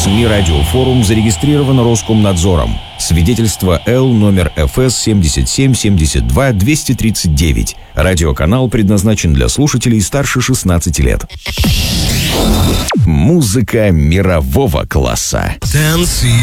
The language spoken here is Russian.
СМИ «Радиофорум» зарегистрирован Роскомнадзором. Свидетельство Л номер ФС 77-72-239. Радиоканал предназначен для слушателей старше 16 лет. Музыка мирового класса.